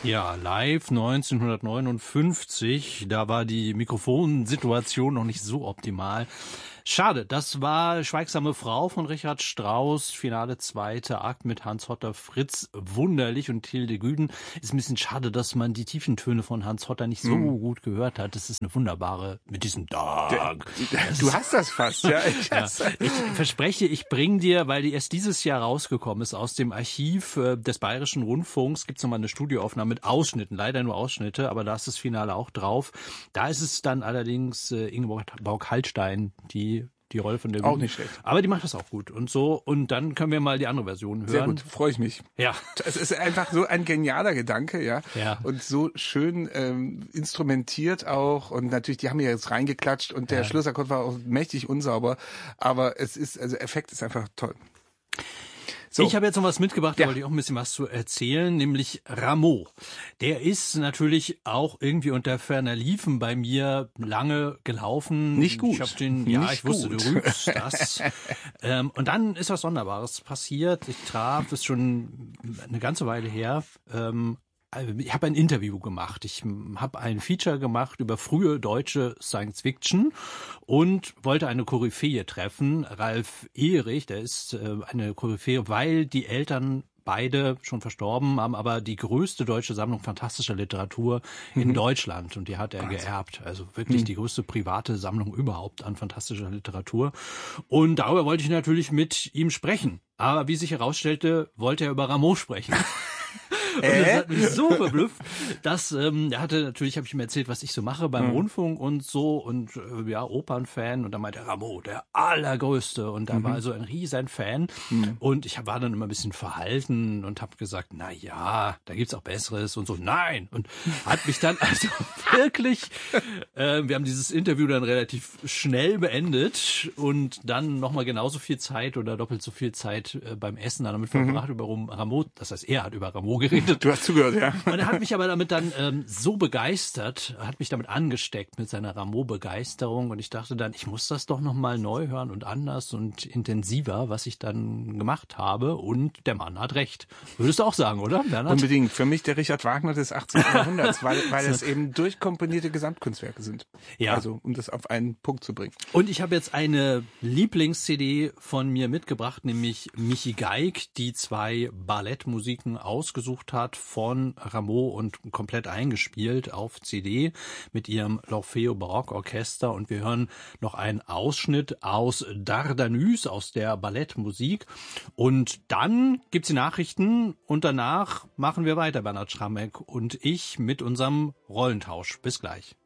Ja, live 1959, da war die Mikrofonsituation noch nicht so optimal. Schade, das war Schweigsame Frau von Richard Strauss, Finale zweiter Akt mit Hans-Hotter Fritz, wunderlich, und Hilde Güden. Ist ein bisschen schade, dass man die tiefen Töne von Hans-Hotter nicht so gut gehört hat. Das ist eine wunderbare, mit diesem Dank. Du hast das fast, ja. Ich verspreche, ich bringe dir, weil die erst dieses Jahr rausgekommen ist, aus dem Archiv des Bayerischen Rundfunks, gibt's nochmal eine Studioaufnahme mit Ausschnitten, leider nur Ausschnitte, aber da ist das Finale auch drauf. Da ist es dann allerdings Ingeborg Hallstein, die Rolle von der auch nicht schlecht. Aber die macht das auch gut und so. Und dann können wir mal die andere Version hören. Sehr gut, freue ich mich. Ja. Es ist einfach so ein genialer Gedanke, ja. Ja. Und so schön instrumentiert auch. Und natürlich, die haben ja jetzt reingeklatscht und der Schlussakkord war auch mächtig unsauber. Aber Effekt ist einfach toll. So. Ich habe jetzt noch was mitgebracht, da wollte ich auch ein bisschen was zu erzählen, nämlich Rameau. Der ist natürlich auch irgendwie unter ferner Liefen bei mir lange gelaufen. Nicht gut. Ich wusste, du rügst das. Und dann ist was Sonderbares passiert. Ich traf es schon eine ganze Weile her. Ich habe ein Interview gemacht. Ich habe ein Feature gemacht über frühe deutsche Science-Fiction und wollte eine Koryphäe treffen. Ralf Ehrig, der ist eine Koryphäe, weil die Eltern beide schon verstorben haben, aber die größte deutsche Sammlung fantastischer Literatur in Deutschland, und die hat er geerbt. Also wirklich die größte private Sammlung überhaupt an fantastischer Literatur. Und darüber wollte ich natürlich mit ihm sprechen. Aber wie sich herausstellte, wollte er über Rameau sprechen. Und das hat mich so verblüfft, dass habe ich ihm erzählt, was ich so mache beim Rundfunk und so, und Opernfan, und dann meinte er, Rameau, der allergrößte, und da war also ein riesen Fan und ich war dann immer ein bisschen verhalten und habe gesagt, na ja, da gibt's auch Besseres und so, nein, und hat mich dann also wirklich, wir haben dieses Interview dann relativ schnell beendet und dann nochmal genauso viel Zeit oder doppelt so viel Zeit beim Essen damit verbracht über Rameau, das heißt, er hat über Rameau geredet. Du hast zugehört, ja. Und er hat mich aber damit dann so begeistert, hat mich damit angesteckt mit seiner Rameau-Begeisterung, und ich dachte dann, ich muss das doch nochmal neu hören und anders und intensiver, was ich dann gemacht habe, und der Mann hat recht. Würdest du auch sagen, oder, Bernhard? Unbedingt. Für mich der Richard Wagner des 18. Jahrhunderts, weil es eben durchkomponierte Gesamtkunstwerke sind. Ja. Also, um das auf einen Punkt zu bringen. Und ich habe jetzt eine Lieblings-CD von mir mitgebracht, nämlich Michi Geig, die 2 Ballettmusiken ausgesucht hat von Rameau und komplett eingespielt auf CD mit ihrem L'Orfeo Barockorchester, und wir hören noch einen Ausschnitt aus Dardanus, aus der Ballettmusik, und dann gibt's die Nachrichten und danach machen wir weiter, Bernhard Schrammeck und ich, mit unserem Rollentausch. Bis gleich.